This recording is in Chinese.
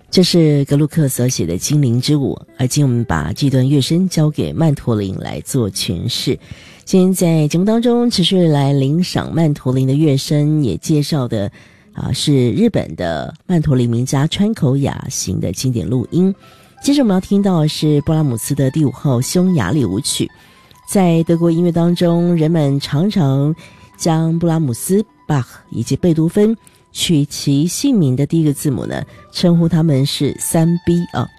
这是格鲁克所写的《精灵之舞》，而今我们把这段乐声交给曼陀林来做诠释。今天在节目当中持续来领赏曼陀林的乐声，也介绍的是日本的曼陀林名家川口雅行的经典录音。接着我们要听到的是布拉姆斯的第5号匈牙利舞曲。在德国音乐当中，人们常常将布拉姆斯、巴赫以及贝多芬取其姓名的第一个字母呢，称呼他们是3B